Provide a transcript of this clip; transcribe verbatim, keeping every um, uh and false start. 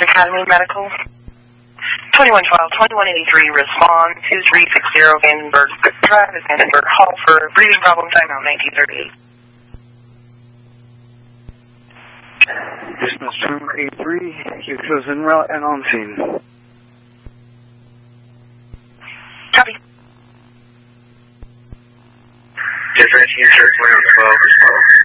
Academy Medical. twenty-one twelve, twenty-one eighty-three, respond two three six zero, Vandenberg Drive, Vandenberg Hall for breathing problem, timeout nineteen thirty-eight. Dismiss room eighty-three, Q Q is en route and on scene. Copy. Differentiator twenty-one twelve, respond.